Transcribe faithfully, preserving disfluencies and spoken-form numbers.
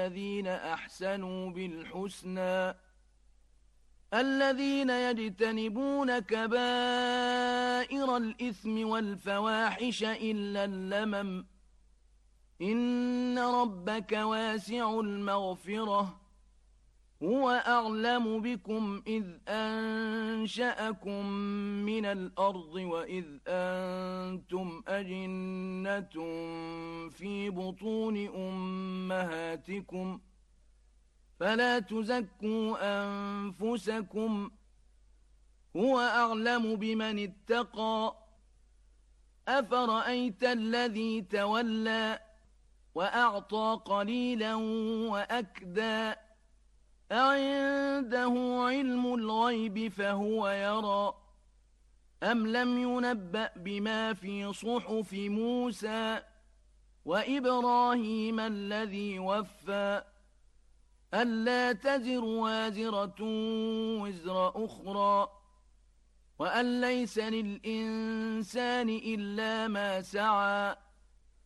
للذين أحسنوا بالحسنى الذين يجتنبون كبائر الإثم والفواحش إلا اللمم إن ربك واسع المغفرة هو أعلم بكم إذ أنشأكم من الأرض وإذ أنتم أجنة في بطون أمهاتكم فلا تزكوا أنفسكم هو أعلم بمن اتقى أفرأيت الذي تولى وأعطى قليلا وأكدى أعنده علم الغيب فهو يرى أم لم ينبأ بما في صحف موسى وإبراهيم الذي وفى ألا تزر وازرة وزر أخرى وأن ليس للإنسان إلا ما سعى